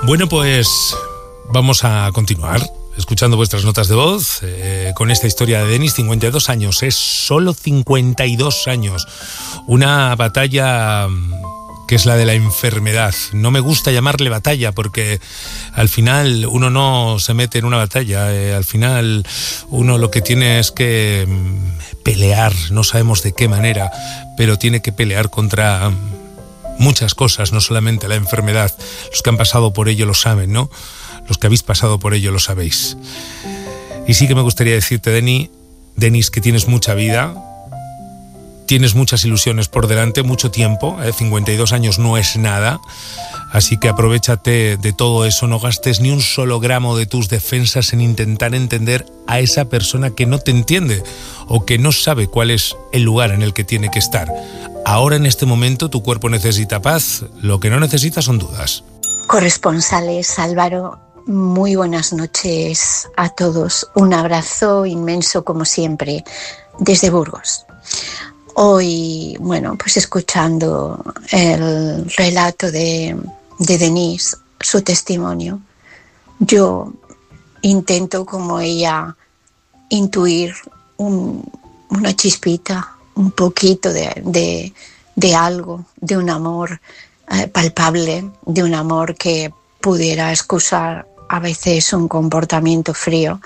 Bueno, pues vamos a continuar escuchando vuestras notas de voz con esta historia de Denis. 52 años, es solo 52 años. Una batalla que es la de la enfermedad. No me gusta llamarle batalla porque al final uno no se mete en una batalla. Al final uno lo que tiene es que pelear, no sabemos de qué manera, pero tiene que pelear contra muchas cosas, no solamente la enfermedad. Los que han pasado por ello lo saben, ¿no? Los que habéis pasado por ello lo sabéis. Y sí que me gustaría decirte, Denis, que tienes mucha vida, tienes muchas ilusiones por delante, mucho tiempo, 52 años no es nada, así que aprovéchate de todo eso, no gastes ni un solo gramo de tus defensas en intentar entender a esa persona que no te entiende o que no sabe cuál es el lugar en el que tiene que estar. Ahora, en este momento, tu cuerpo necesita paz, lo que no necesita son dudas. Corresponsales, Álvaro, muy buenas noches a todos. Un abrazo inmenso, como siempre, desde Burgos. Hoy, bueno, pues escuchando el relato de Denise, su testimonio, yo intento, como ella, intuir una chispita, un poquito de algo, de un amor palpable, de un amor que pudiera excusar a veces un comportamiento frío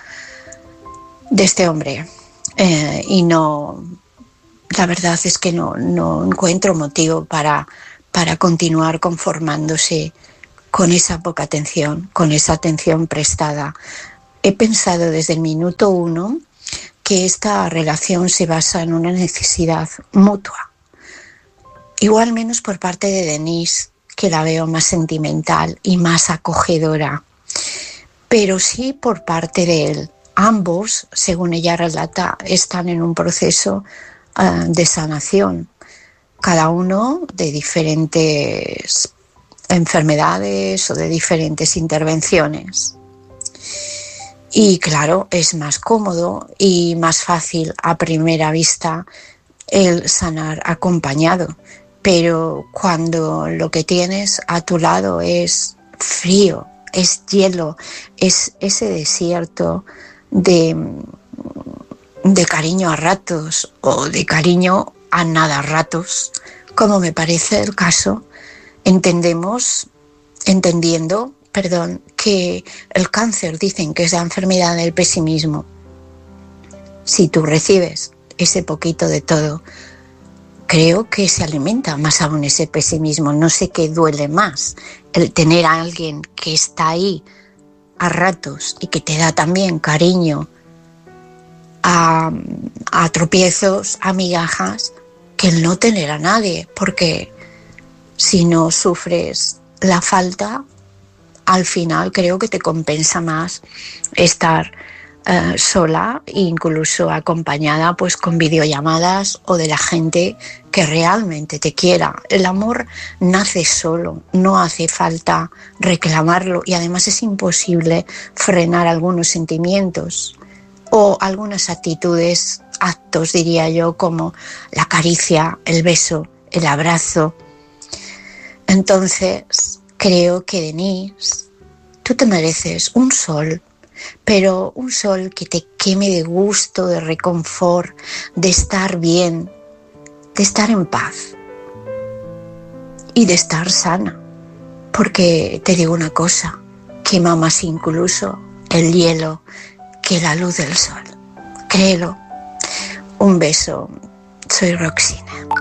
de este hombre. Y no, la verdad es que no encuentro motivo para continuar conformándose con esa poca atención, con esa atención prestada. He pensado desde el minuto 1 que esta relación se basa en una necesidad mutua. Igual menos por parte de Denise, que la veo más sentimental y más acogedora, pero sí por parte de él. Ambos, según ella relata, están en un proceso de sanación, cada uno de diferentes enfermedades o de diferentes intervenciones. Y claro, es más cómodo y más fácil a primera vista el sanar acompañado. Pero cuando lo que tienes a tu lado es frío, es hielo, es ese desierto de cariño a ratos o de cariño a nada a ratos, como me parece el caso, entendiendo, que el cáncer dicen que es la enfermedad del pesimismo. Si tú recibes ese poquito de todo, creo que se alimenta más aún ese pesimismo. No sé qué duele más, el tener a alguien que está ahí a ratos y que te da también cariño a tropiezos, a migajas, que el no tener a nadie, porque si no sufres la falta, al final creo que te compensa más estar sola, incluso acompañada pues con videollamadas o de la gente que realmente te quiera. El amor nace solo, no hace falta reclamarlo, y además es imposible frenar algunos sentimientos o algunas actitudes, actos diría yo, como la caricia, el beso, el abrazo. Entonces creo que, Denise, tú te mereces un sol, pero un sol que te queme de gusto, de reconfort, de estar bien, de estar en paz y de estar sana. Porque te digo una cosa, quema más incluso el hielo que la luz del sol. Créelo. Un beso. Soy Roxina.